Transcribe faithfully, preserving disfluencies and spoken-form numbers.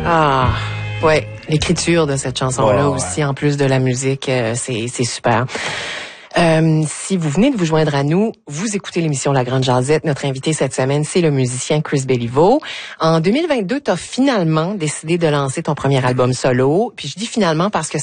Ah, ouais, l'écriture de cette chanson-là ouais, aussi, ouais. en plus de la musique, euh, c'est c'est super. Euh, si vous venez de vous joindre à nous, vous écoutez l'émission La Grande Jazette. Notre invité cette semaine, c'est le musicien Chris Béliveau. En deux mille vingt-deux, tu as finalement décidé de lancer ton premier album solo. Puis je dis finalement parce que